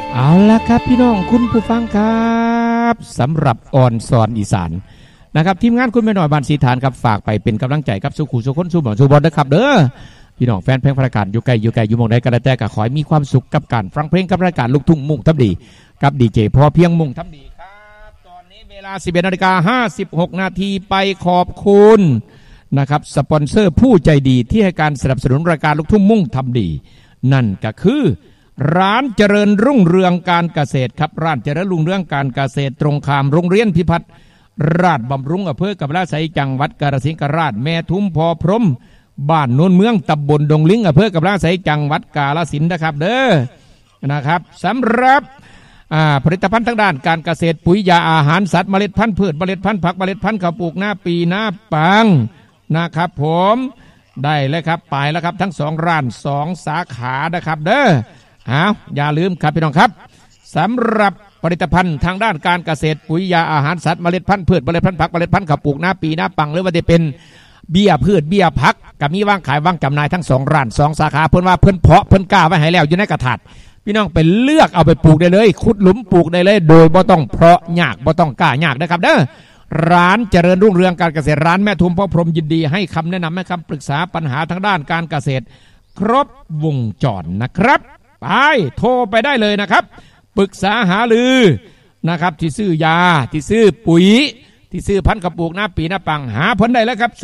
เอาละครับพี่น้องคุณผู้ฟังครับสำหรับอ่อนสอนอีสานนะครับทีมงานคุณแม่น้อยบ้านศรีฐานครับฝากไปเป็นกำลังใจกับสุขุสุขนสู้หมอนสู้บอลนะครับเด้อพี่น้องแฟนเพลงรายการอยู่ไกลอยู่มองใดก็แล้วแต่ก็ขอให้มีความสุขกับการฟังเพลงกับรายการลูกทุ่งมุ่งทำดีกับดีเจพอเพียงมุ่งทำดีครับตอนนี้เวลา 11:56 นาทีไปขอบคุณนะครับสปอนเซอร์ผู้ใจดีที่ให้การสนับสนุนรายการลูกทุ่งมุ่งทำดีนั่นก็คือร้านเจริญรุ่งเรืองการเกษตรครับร้านเจริญรุ่งเรืองการเกษตรตรงข้ามโรงเรียนพิพัฒน์ราชบำรุงอำเภอกำปะไสจังหวัดกาฬสินธุ์ราชแม่ทุมพอพรมบ้านโนนเมืองตำบลดงลิงอำเภอกำปะไสจังหวัดกาฬสินธุ์นะครับเด้อนะครับสำหรับผลิตภัณฑ์ทางด้านการเกษตรปุ๋ยยาอาหารสัตว์เมล็ดพันธุ์พืชเมล็ดพันธุ์ผักเมล็ดพันธุ์ข้าวปลูกหน้าปีหน้าปังนะครับผมได้เลยครับไปแล้วครับทั้ง2ร้าน2สาขานะครับเด้ออย่าลืมครับพี่น้องครับสำหรับผลิตภัณฑ์ทางด้านการเกษตรปุ๋ยยาอาหารสัตว์เมล็ดพันธุ์พืชเมล็ดพันธุ์ผักเมล็ดพันธุ์ข้าวปลูกหน้าปีหน้าปังหรือว่าจะเป็นเบี้ยพืชเบี้ยผักกับมีวางขายวางจำหน่ายทั้ง2ร้าน2สาขาเพิ่นว่าเพิ่นเพาะเพิ่นกล้าไว้ให้แล้วอยู่ในกระถางพี่น้องไปเลือกเอาไปปลูกได้เลยขุดหลุมปลูกได้เลยโดยบ่ต้องเพาะยากบ่ต้องกล้ายากนะครับเด้อร้านเจริญรุ่งเรืองการเกษตรร้านแม่ทุมพ่อพรหมยินดีให้คำแนะนำให้คำปรึกษาปัญหาทางด้านการเกษตรครบวงจรนะครับไปโทรไปได้เลยนะครับปรึกษาหารือนะครับที่ซื้อยาที่ซื้อปุ๋ยที่ซื้อพันธุ์กระปุกหน้าปีหน้าปังหาผลได้แล้วครับ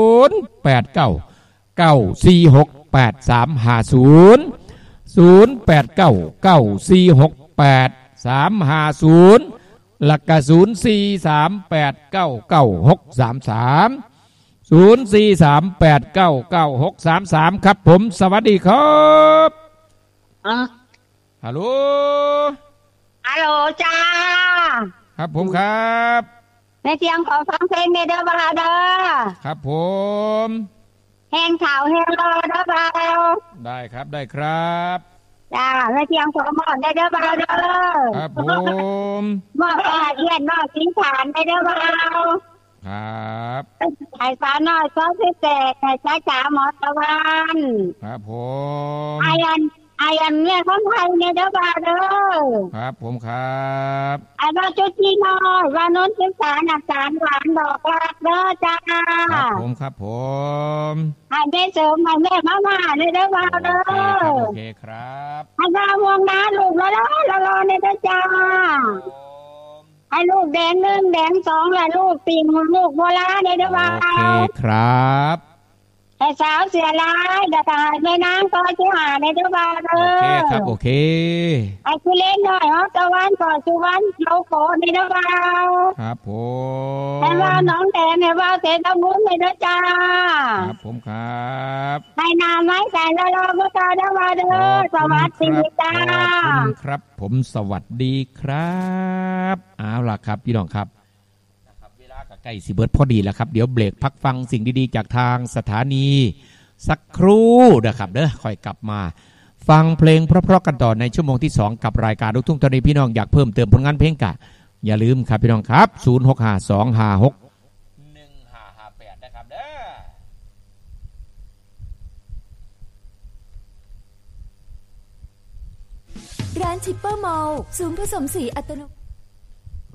0899468350หลักกะ0438999633ครับผมสวัสดีครับฮัลโหลจ้าครับผมครับในเสียงขอฟังเพลงในเด้อบาเด้อครับผมแห้งข่าวแห้งรอเด้อบาได้ครับได้ครับจ้าในเสียงขอหมอนได้เด้อบาเด้อครับผมหมอนเอียนหมอนสีฐานได้เด้อบาครับไข่ฟ้าน้อยซอสพิเศษไข่จ้าจ๋าหมอตะวันครับผมไออันเนี่ยคนไทยเนี่ยเด้อบาเด้อครับผมครับไอ้บ้าจุดที่น้อยวานนท์ศึกษาหนักสารหวานดอกรักเด้อจ้าครับผมครับผมให้แม่เสริมให้แม่มาเนี่ยเด้อบาเด้อโอเคครับให้ดาววงน้าลูกรอเนี่ยเด้อจ้าให้ลูกแดง1แดง2และลูกปิ่งลูกโบราณเนี่ยเด้อบาโอเคครับไอ้สาวเสียร้ายเดี๋ยวตายแม่นางก็จะหาในเด้อบาเด้อโอเคครับโอเคไอ้คือเล่นหน่อยตะวันก่อสุวรรณโลโก้ในเด้อบาครับผมไอ้ว่าน้องแดงไอ้ว่าเสตะมุ้งในเด้อจ้าครับผมครับไอ้นาไม้แต่รอก็ตาเด้อบาเด้อสวัสดีจ้าขอบคุณครับผมสวัสดีครับเอาล่ะครับพี่น้องครับใกล้สิเบิร์ดพอดีแล้วครับเดี๋ยวเบรกพักฟังสิ่งดีๆจากทางสถานีสักครู่นะครับเด้อค่อยกลับมาฟังเพลงเพราะๆกันต่อในชั่วโมงที่2กับรายการลูกทุ่งตอนนี้พี่น้องอยากเพิ่มเติมผลงานเพลงกะอย่าลืมครับพี่น้องครับ0652561558นะครับเด้อร้านชิปเปอร์มอลล์ศูนย์ผสมสีอัตโนมัติ